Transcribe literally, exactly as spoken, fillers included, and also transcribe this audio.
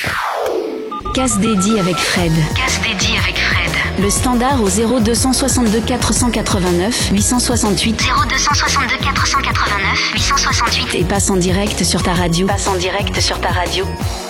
Casse dédié avec Fred. Casse dédié avec Fred. Le standard au zéro deux cent soixante-deux quatre cent quatre-vingt-neuf huit cent soixante-huit zéro deux cent soixante-deux quatre cent quatre-vingt-neuf huit cent soixante-huit et passe en direct sur ta radio. Passe en direct sur ta radio.